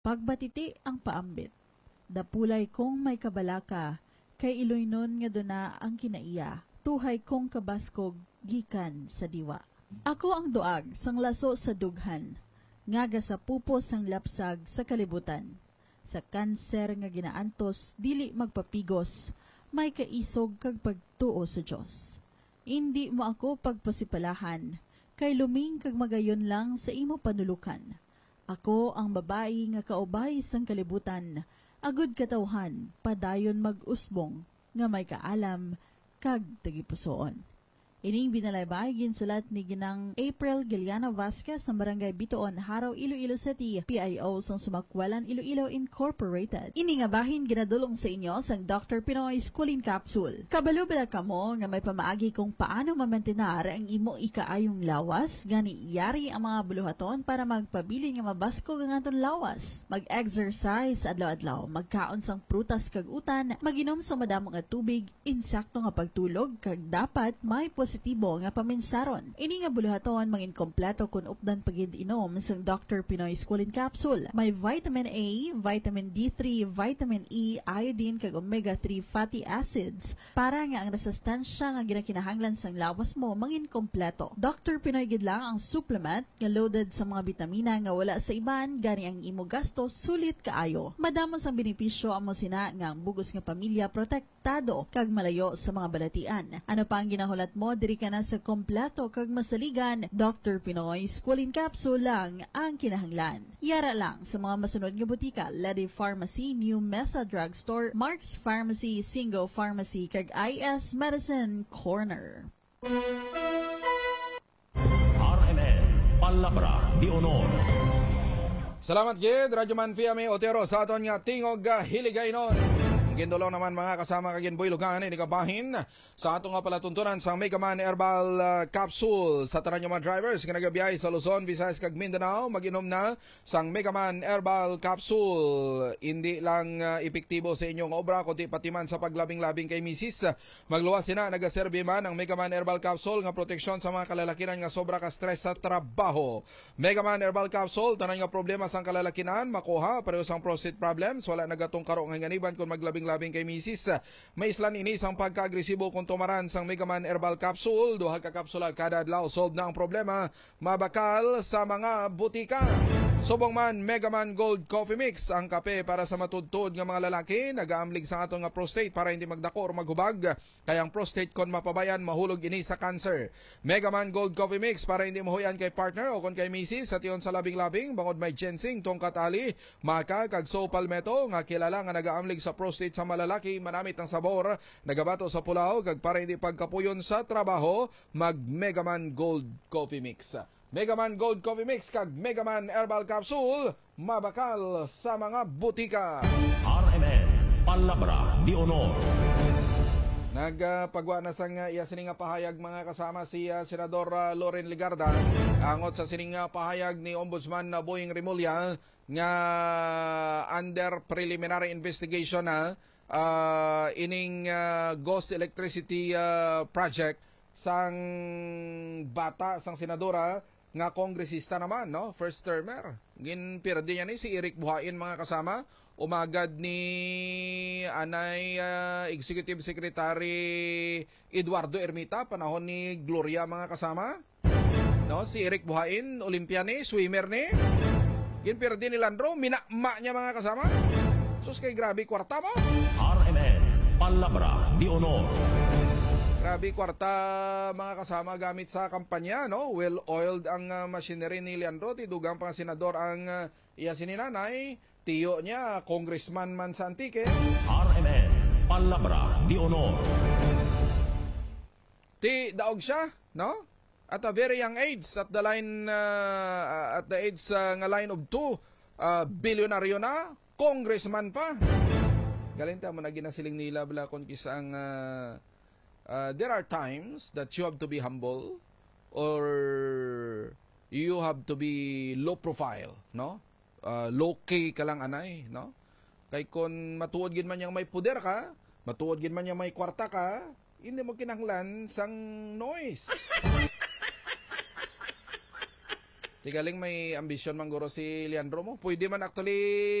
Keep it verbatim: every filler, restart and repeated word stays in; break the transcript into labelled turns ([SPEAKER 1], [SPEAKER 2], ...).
[SPEAKER 1] Pagbatiti ang paambit. Dapulay kong may kabalaka, kay iloynon nga duna ang kinaiya. Tuhay kong kabaskog, gikan sa diwa. Ako ang duag, sang laso sa dughan. Ngaga sa pupo sang lapsag sa kalibutan. Sa kanser nga ginaantos, dili magpapigos, may kaisog kag pagtuo sa Diyos. Hindi mo ako pagpasipalahan, kay luming kag magayon lang sa imo panulukan. Ako ang babae nga kaubay sang kalibutan, agud katawhan, padayon mag-usbong, nga may kaalam, kag tagipusoon. Ining binalaybay ginsulat ni ginang April Giliana Vasquez sa Barangay Bitoon, Haraw, Iloilo City, P I O sang Sumakwalan, Iloilo Incorporated. Ini nga bahin ginadulong sa inyo sang Doctor Pinoy Schooling Capsule. Kabalo bala kamo nga may pamaagi kung paano mamantenar ang imo ikaayong lawas, gani iyari ang mga buluhaton para magpabili nga mabasko ang aton lawas. Mag-exercise adlaw-adlaw, magkaon sang prutas kag utan, maginom sa madamo nga tubig, insakto nga pagtulog, kag dapat may positibo nga paminsaron. Ini nga buluhaton mangin kompleto kun updan pagid inom sang Doctor Pinoy Schooling Capsule. May vitamin A, vitamin D three, vitamin E, iodine kag omega three fatty acids para nga ang resistensya nga ginakinahanglan sang lawas mo mangin kompleto. Doctor Pinoy gid lang ang supplement nga loaded sa mga bitamina nga wala sa iban, gani ang imo gasto sulit kaayo. Madamo sang benepisyo amo sina nga ang bugos nga pamilya protektado kag malayo sa mga balatian. Ano pa ang ginahulat mo? Diri ka na sa kompleto kag masaligan, Doctor Pinoy Schooling Capsule lang ang kinahanglan. Yara lang sa mga masunod nga butika: Lady Pharmacy, New Mesa Drugstore, Mark's Pharmacy, Singo Pharmacy, kag I S Medicine Corner.
[SPEAKER 2] R M N Palabra di Honor.
[SPEAKER 3] Salamat gid Radyo Man Fiame Otero sa aton nga tingog hiligaynon. Gindulo naman mga kasama kagin boy lugan ini kabahin sa ato nga palatuntunan sa Mega Man Herbal uh, Capsule sa tanan mga drivers nga nagabiyay sa Luzon, Visayas kag Mindanao. Mag-inom na sang Mega Man Herbal Capsule. Hindi lang uh, epektibo sa inyong obra kundi pati man sa paglabing-labing kay misis. Magluwas sina nagaserbi man ang Mega Man Herbal Capsule nga proteksyon sa mga kalalakinan nga sobra ka stress sa trabaho. Mega Man Herbal Capsule tanan nga problema sang kalalakinan makuha pareho sang prostate problems, wala nagatong karo nga hinganiban kun maglabing labing kay misis. May islan ini sang pagka-agresibo kung tumaran sang Mega Man Herbal Capsule. Duha ka kapsula kada adlaw, solve na ang problema. Mabakal sa mga butika. Subong man Mega Man Gold Coffee Mix, ang kape para sa matudtod nga mga lalaki. Nagaamlig sa aton nga prostate para hindi magdako or maghubag. Kaya ang prostate kon mapabayan, mahulog ini sa cancer. Mega Man Gold Coffee Mix para hindi mahuyan kay partner o kon kay misis. At yun sa labing-labing, bangod may ginseng, tongkat ali, maka, kag so palmetto, nga kilala nga nagaamlig sa prostate sa malalaki, manamit ang sabor, nagabato sa pulaw, kag para hindi pagkapuyon sa trabaho, mag Mega Man Gold Coffee Mix. Mega Man Gold Coffee Mix kag Mega Man Herbal Capsule, mabakal sa mga butika.
[SPEAKER 2] R M N Palabra di Honor.
[SPEAKER 3] Nagpagwa uh, na sang uh, iya sining pahayag mga kasama si uh, Senador uh, Loren Ligarda angot sa sining uh, pahayag ni Ombudsman na uh, Boying Rimulya nga under preliminary investigation na uh, uh, ining uh, ghost electricity uh, project sang bata sang senadora nga kongresista naman, no? First termer. Ginpirdi niya ni si Eric Buhain mga kasama. Umagad ni Anay uh, Executive Secretary Eduardo Ermita, panahon ni Gloria mga kasama. No, si Eric Buhain, Olympian ni, swimmer ni. Ginpirdi ni Landro, minakma niya mga kasama. Sus kay grabe kwarta mo.
[SPEAKER 2] R M N Palabra di Honor.
[SPEAKER 3] Grabe kwarta mga kasama gamit sa kampanya, no? Well-oiled ang uh, machinery ni Leandro. Tidugang pang senador ang uh, iya sininanay. Tiyo niya, congressman man sa Antique.
[SPEAKER 2] R M N Palabra di Honor.
[SPEAKER 3] Ti daog siya, no? At a very young age, at the line, uh, at the age uh, nga line of two, uh, bilyonaryo na, congressman pa. Galinta mo na ginasiling nila bala kung kisang... Uh, Uh, there are times that you have to be humble or you have to be low profile, no? Uh, low key ka lang anay, no? Kay kung matuod gid man yang may puder ka, matuod gid man yang may kwarta ka, hindi mo kinahanglan sang noise. Tigaling may ambisyon man guro si Leandro mo. Pwede man actually